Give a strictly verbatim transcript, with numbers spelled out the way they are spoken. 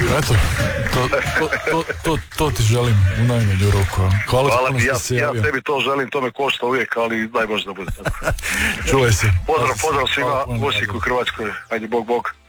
Eto, to, to, to, to, to ti želim u najmanju ruku. Hvala, Hvala ti ti, ja, se ja javio. tebi to želim, to me košta uvijek, ali daj Bože da bude tako. Čuvaj se. Pozdrav, pozdrav svima Hvala, u Osijeku, Hrvatskoj. Ajde, bog, bog.